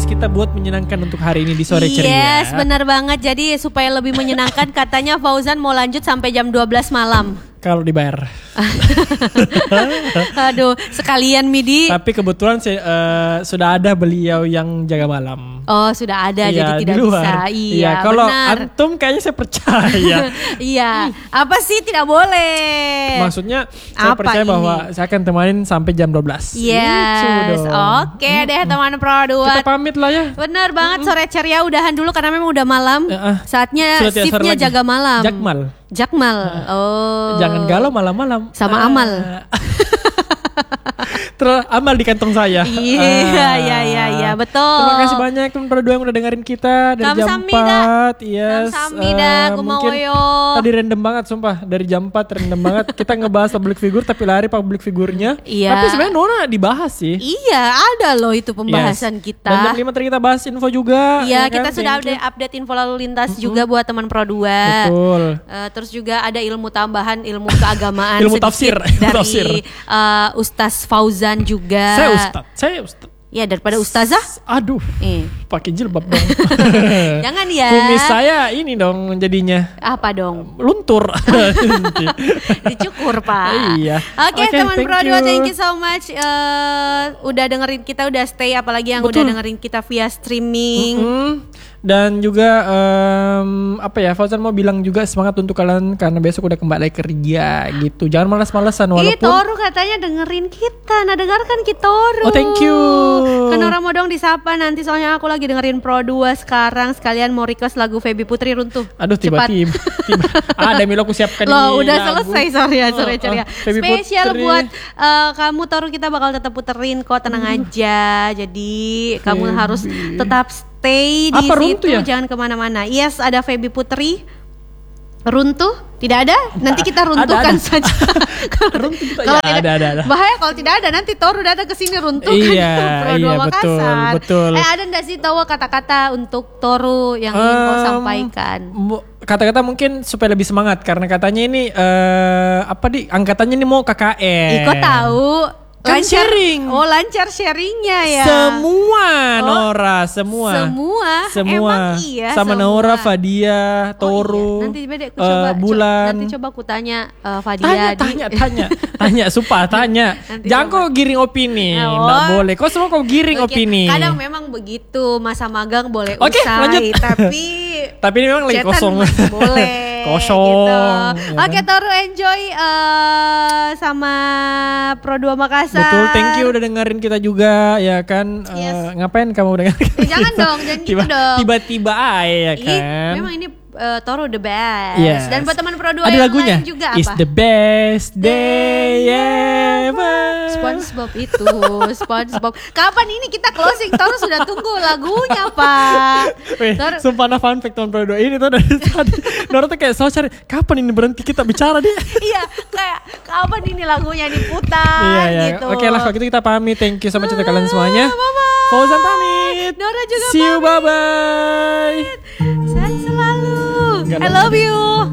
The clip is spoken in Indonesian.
kita buat menyenangkan untuk hari ini di sore ceria. Yes, benar banget. Jadi supaya lebih menyenangkan katanya Fauzan mau lanjut sampai jam 12 malam. Kalau dibayar. Aduh, sekalian Midi. Tapi kebetulan sudah ada beliau yang jaga malam. Oh, sudah ada Iya, jadi tidak di luar. bisa. Iya, kalau benar. antum kayaknya saya percaya. Iya, apa sih tidak boleh? Maksudnya saya Apa percaya ini? bahwa saya akan temanin sampai jam 12. Yes, Gitu dong. oke deh teman Pro 2. Kita pamit lah ya. Bener banget, sore ceria udahan dulu karena memang udah malam. Saatnya Sudah tidak sabar shiftnya lagi. jaga malam. Jakmal. Oh. Jangan galau malam-malam. Sama amal. Terus amal di kantong saya. Iya, betul. Terima kasih banyak teman Pro 2 yang udah dengerin kita dari jam 4. Yes. Kamsahamnida, Mungkin kumawoyo. tadi random banget sumpah. Dari jam 4 random banget. Kita ngebahas public figure tapi lari public figurnya. Iya. Tapi sebenarnya Nona dibahas sih. Iya, ada loh itu pembahasan Yes. kita. Dan jam 5 tadi kita bahas info juga. Iya, ya kita kan? sudah Thank you. update info lalu lintas juga buat teman Pro 2. Betul. Terus juga ada ilmu tambahan, ilmu keagamaan Ilmu sedikit tafsir, ilmu dari tafsir. Ustaz Fauzan juga. Saya Ustaz. Ya, daripada ustazah. Aduh, pakai jilbab dong. Jangan ya. Kumis saya ini dong jadinya Apa dong? luntur. Dicukur, Pak. Iya. Oke, Oke, teman thank Pro 2, you. thank you so much. Udah dengerin kita, udah stay, apalagi yang Betul. udah dengerin kita via streaming. Dan juga Fauzan mau bilang juga semangat untuk kalian karena besok udah kembali kerja gitu. Jangan malas-malasan walaupun. Toru katanya dengerin kita. Nah, dengarkan Kitoru. Oh, thank you. Kan orang mau dong disapa nanti, soalnya aku lagi dengerin Pro 2 sekarang. Sekalian mau request lagu Feby Putri Runtuh. Aduh, Cepat. tiba-tiba ada Milo aku siapkan Loh, ini udah lagu. selesai, sorry ya, sore ceria. Feby Spesial Putri. buat kamu Toru, kita bakal tetap puterin kok, tenang aja. Jadi kamu harus tetap stay di Apa, situ, Runtuh ya? jangan kemana-mana. Yes, ada Feby Putri. Runtuh tidak ada, nanti kita runtuhkan Ada. saja. Runtuh kita- Kalau ya, tidak, ada. bahaya kalau tidak ada, nanti Toru datang ke sini runtuh. Iya, Pro 2 iya, Makassar. betul. Ada nggak sih tahu kata-kata untuk Toru yang ingin kau sampaikan? Kata-kata mungkin supaya lebih semangat karena katanya ini angkatannya ini mau KKN. Kau tahu? Kan sharing. Oh, lancar sharingnya ya. Semua Nora, semua. Emang iya. Sama semua. Nora, Fadia, Toru, Iya. Nanti beda aku coba. Bulan. Nanti coba aku tanya Fadia. Tanya, sumpah tanya. Nanti Jangan coba. kau giring opini, Oh. nggak boleh. Kau semua kau giring Oke, opini. kadang memang begitu, masa magang boleh Oke, usai, lanjut. tapi ini memang lagi cetan kosong. masih boleh. Kosong. Gitu. Ya Oke, kan? Toru enjoy sama Pro 2 Makassar. Betul, thank you udah dengerin kita juga ya kan. Yes. Ngapain kamu dengerin? Jangan dong, jangan gitu dong. Tiba-tiba aja ya Ih, kan. memang ini Toru the best. Yes. Dan buat teman Pro 2 ada yang lagunya. lain juga It's apa? the best day ever. SpongeBob itu, SpongeBob. Kapan ini kita closing? Toru sudah tunggu lagunya, Pak. Weh, Toru, sumpah nah fun fact teman Pro 2 ini tuh dari tadi Nora tuh kayak selalu cari kapan ini berhenti kita bicara dia. iya, kayak kapan ini lagunya diputar gitu. Oke lah kalau gitu kita pamit. Thank you so much untuk kalian semuanya. Bye-bye. Fauzan pamit. Nora juga See you, pamit. bye bye. Sehat selalu. Gak I love you.